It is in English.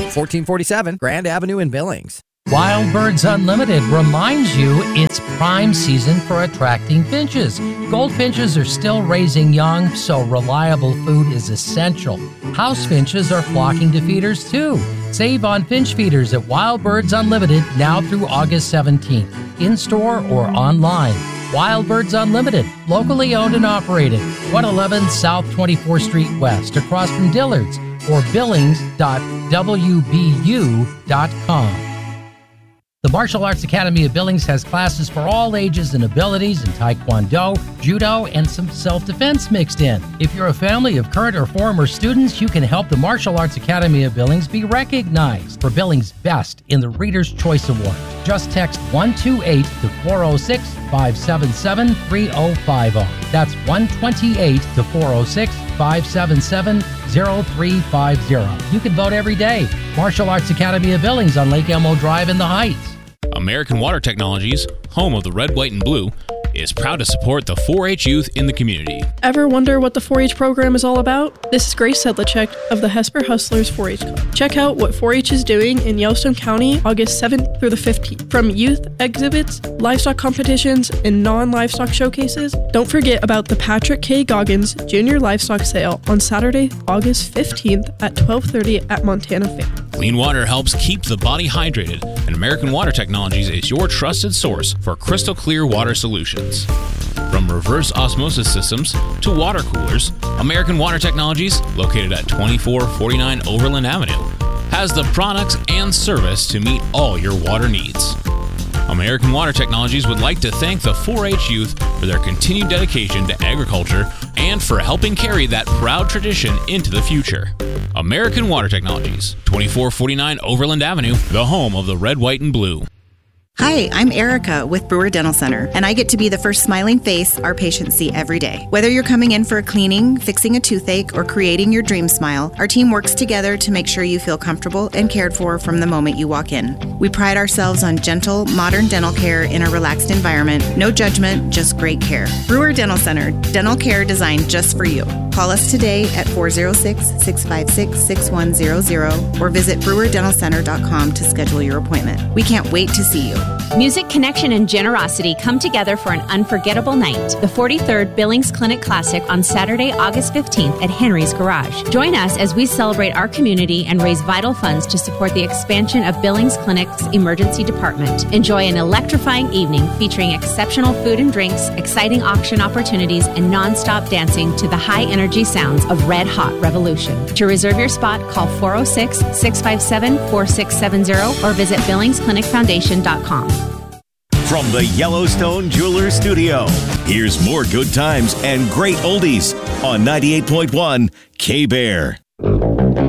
1447 Grand Avenue in Billings. Wild Birds Unlimited reminds you it's prime season for attracting finches. Goldfinches are still raising young, so reliable food is essential. House finches are flocking to feeders too. Save on finch feeders at Wild Birds Unlimited now through August 17th, in-store or online. Wild Birds Unlimited, locally owned and operated, 111 South 24th Street West, across from Dillard's, or billings.wbu.com. The Martial Arts Academy of Billings has classes for all ages and abilities in Taekwondo, Judo, and some self-defense mixed in. If you're a family of current or former students, you can help the Martial Arts Academy of Billings be recognized for Billings' Best in the Reader's Choice Award. Just text 128 to 406-577-3050. That's 128 to 406-577-0350. You can vote every day. Martial Arts Academy of Billings on Lake Elmo Drive in the Heights. American Water Technologies, home of the red, white, and blue, is proud to support the 4-H youth in the community. Ever wonder what the 4-H program is all about? This is Grace Sedlacek of the Hesper Hustlers 4-H Club. Check out what 4-H is doing in Yellowstone County August 7th through the 15th. From youth exhibits, livestock competitions, and non-livestock showcases, don't forget about the Patrick K. Goggins Junior Livestock Sale on Saturday, August 15th at 12:30 at Montana Fair. Clean water helps keep the body hydrated, and American Water Technologies is your trusted source for crystal clear water solutions. From reverse osmosis systems to water coolers, American Water Technologies, located at 2449 Overland Avenue, has the products and service to meet all your water needs. American Water Technologies would like to thank the 4-H youth for their continued dedication to agriculture and for helping carry that proud tradition into the future. American Water Technologies, 2449 Overland Avenue, the home of the red, white, and blue. Hi, I'm Erica with Brewer Dental Center, and I get to be the first smiling face our patients see every day. Whether you're coming in for a cleaning, fixing a toothache, or creating your dream smile, our team works together to make sure you feel comfortable and cared for from the moment you walk in. We pride ourselves on gentle, modern dental care in a relaxed environment. No judgment, just great care. Brewer Dental Center, dental care designed just for you. Call us today at 406-656-6100 or visit brewerdentalcenter.com to schedule your appointment. We can't wait to see you. Music, connection, and generosity come together for an unforgettable night. The 43rd Billings Clinic Classic on Saturday, August 15th at Henry's Garage. Join us as we celebrate our community and raise vital funds to support the expansion of Billings Clinic's emergency department. Enjoy an electrifying evening featuring exceptional food and drinks, exciting auction opportunities, and non-stop dancing to the high-energy sounds of Red Hot Revolution. To reserve your spot, call 406-657-4670 or visit BillingsClinicFoundation.com. From the Yellowstone Jewelers Studio, here's more good times and great oldies on 98.1 K-Bear.